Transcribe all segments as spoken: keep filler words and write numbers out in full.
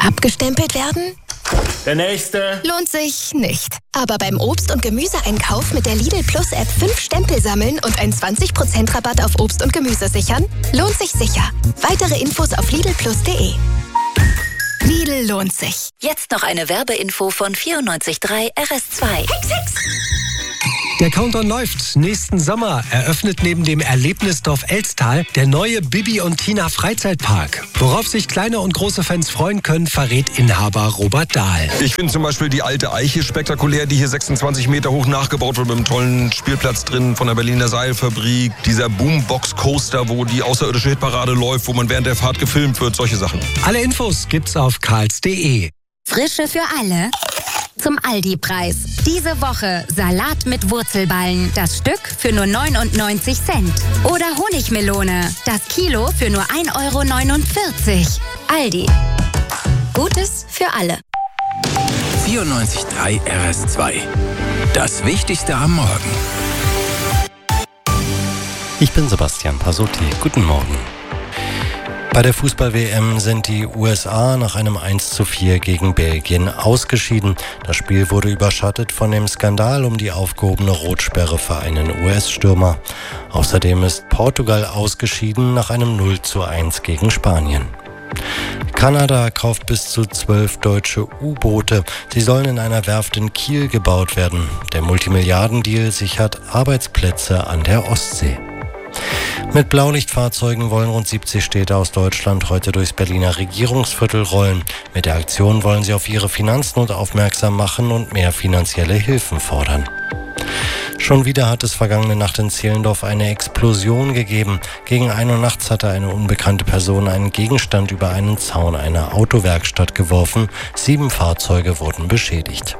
Abgestempelt werden? Der nächste. Lohnt sich nicht. Aber beim Obst- und Gemüseeinkauf mit der Lidl Plus App fünf Stempel sammeln und einen zwanzig Prozent Rabatt auf Obst und Gemüse sichern? Lohnt sich sicher. Weitere Infos auf lidl plus punkt de. Lidl lohnt sich. Jetzt noch eine Werbeinfo von vierundneunzig Komma drei R S zwei. Hex, hex. Der Countdown läuft. Nächsten Sommer eröffnet neben dem Erlebnisdorf Elstal der neue Bibi und Tina Freizeitpark. Worauf sich kleine und große Fans freuen können, verrät Inhaber Robert Dahl. Ich finde zum Beispiel die alte Eiche spektakulär, die hier sechsundzwanzig Meter hoch nachgebaut wird mit einem tollen Spielplatz drin von der Berliner Seilfabrik. Dieser Boombox-Coaster, wo die außerirdische Hitparade läuft, wo man während der Fahrt gefilmt wird, solche Sachen. Alle Infos gibt's auf karls punkt de. Frische für alle zum Aldi-Preis. Diese Woche Salat mit Wurzelballen. Das Stück für nur neunundneunzig Cent. Oder Honigmelone. Das Kilo für nur ein Euro neunundvierzig. Aldi. Gutes für alle. vierundneunzig Komma drei R S zwei. Das Wichtigste am Morgen. Ich bin Sebastian Pasotti. Guten Morgen. Bei der Fußball-W M sind die U S A nach einem eins zu vier gegen Belgien ausgeschieden. Das Spiel wurde überschattet von dem Skandal um die aufgehobene Rotsperre für einen U S-Stürmer. Außerdem ist Portugal ausgeschieden nach einem null zu eins gegen Spanien. Kanada kauft bis zu zwölf deutsche U-Boote. Sie sollen in einer Werft in Kiel gebaut werden. Der Multimilliardendeal sichert Arbeitsplätze an der Ostsee. Mit Blaulichtfahrzeugen wollen rund siebzig Städte aus Deutschland heute durchs Berliner Regierungsviertel rollen. Mit der Aktion wollen sie auf ihre Finanznot aufmerksam machen und mehr finanzielle Hilfen fordern. Schon wieder hat es vergangene Nacht in Zehlendorf eine Explosion gegeben. Gegen ein Uhr nachts hatte eine unbekannte Person einen Gegenstand über einen Zaun einer Autowerkstatt geworfen. Sieben Fahrzeuge wurden beschädigt.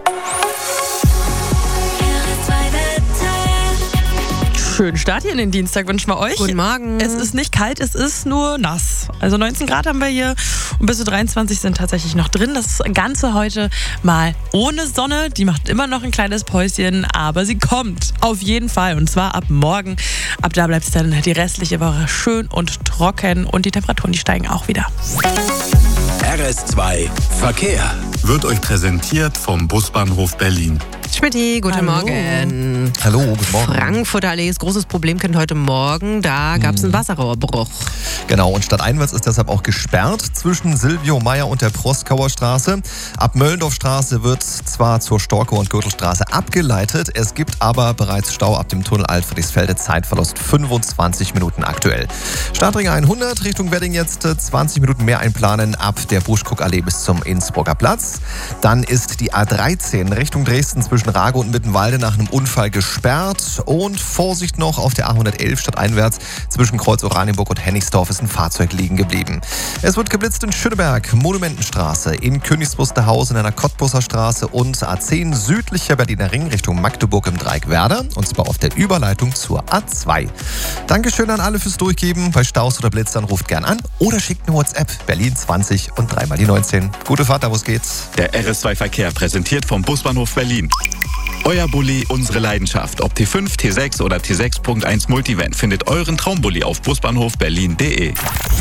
Schönen Start hier in den Dienstag wünschen wir euch. Guten Morgen. Es ist nicht kalt, es ist nur nass. Also neunzehn Grad haben wir hier und bis zu dreiundzwanzig sind tatsächlich noch drin. Das Ganze heute mal ohne Sonne. Die macht immer noch ein kleines Päuschen, aber sie kommt auf jeden Fall. Und zwar ab morgen. Ab da bleibt es dann die restliche Woche schön und trocken und die Temperaturen, die steigen auch wieder. R S zwei Verkehr wird euch präsentiert vom Busbahnhof Berlin. Schmitty, guten Hallo. Morgen. Hallo, guten Morgen. Frankfurter Allee ist großes Problem, kennt heute Morgen. Da gab es einen Wasserrohrbruch. Genau, und stadteinwärts ist deshalb auch gesperrt zwischen Silvio Meyer und der Proskauer Straße. Ab Möllendorfstraße wird zwar zur Storkow- und Gürtelstraße abgeleitet, es gibt aber bereits Stau ab dem Tunnel Alt-Friedrichsfelde, Zeitverlust fünfundzwanzig Minuten aktuell. Startring hundert Richtung Wedding jetzt zwanzig Minuten mehr einplanen ab der Buschkuck-Allee bis zum Innsbrucker Platz. Dann ist die A dreizehn Richtung Dresden zwischen Rago und Mittenwalde nach einem Unfall gesperrt. Und Vorsicht noch auf der A hundertelf stadteinwärts zwischen Kreuz Oranienburg und Hennigsdorf ist ein Fahrzeug liegen geblieben. Es wird geblitzt in Schöneberg, Monumentenstraße, in Königs Wusterhausen, in der Cottbusser Straße und A zehn südlicher Berliner Ring Richtung Magdeburg im Dreieck Werder. Und zwar auf der Überleitung zur A zwei. Dankeschön an alle fürs Durchgeben. Bei Staus oder Blitzern ruft gern an oder schickt eine WhatsApp. Berlin zwanzig und dreimal die neunzehn. Gute Fahrt, da wo es geht. Der R S zwei Verkehr präsentiert vom Busbahnhof Berlin. Euer Bulli, unsere Leidenschaft. Ob T fünf, T sechs oder T sechs Punkt eins Multivan, findet euren Traumbulli auf busbahnhof berlin punkt de.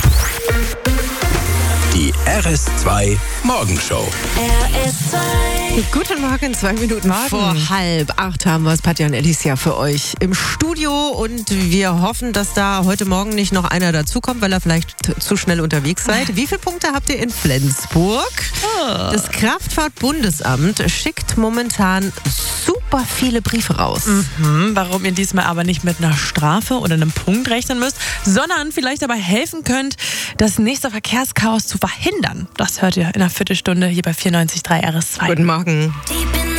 Die R S zwei Morgenshow. R S zwei. Guten Morgen, zwei Minuten Morgen. vor halb acht haben wir es, Patja und Alicia, für euch im Studio. Und wir hoffen, dass da heute Morgen nicht noch einer dazukommt, weil er vielleicht zu schnell unterwegs seid. Wie viele Punkte habt ihr in Flensburg? Oh. Das Kraftfahrtbundesamt schickt momentan super viele Briefe raus. Mhm, warum ihr diesmal aber nicht mit einer Strafe oder einem Punkt rechnen müsst, sondern vielleicht dabei helfen könnt, das nächste Verkehrschaos zu verhindern. Das hört ihr in einer Viertelstunde hier bei vierundneunzig Komma drei R S zwei. Guten Morgen. Deep in